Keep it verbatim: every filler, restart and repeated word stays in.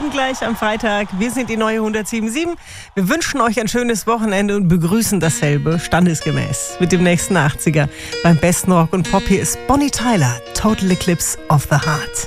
sieben gleich am Freitag. Wir sind die neue hundertsieben Komma sieben. Wir wünschen euch ein schönes Wochenende und begrüßen dasselbe standesgemäß mit dem nächsten achtziger. Beim besten Rock und Pop hier ist Bonnie Tyler, Total Eclipse of the Heart.